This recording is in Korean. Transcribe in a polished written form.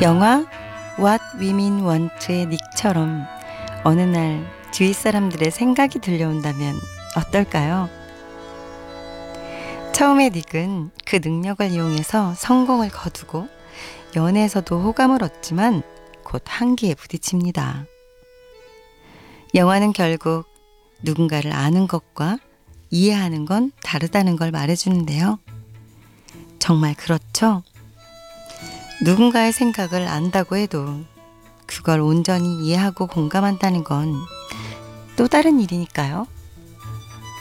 영화 What Women Want의 닉처럼 어느 날 주위 사람들의 생각이 들려온다면 어떨까요? 처음에 닉은 그 능력을 이용해서 성공을 거두고 연애에서도 호감을 얻지만 곧 한계에 부딪힙니다. 영화는 결국 누군가를 아는 것과 이해하는 건 다르다는 걸 말해주는데요. 정말 그렇죠? 누군가의 생각을 안다고 해도 그걸 온전히 이해하고 공감한다는 건 또 다른 일이니까요.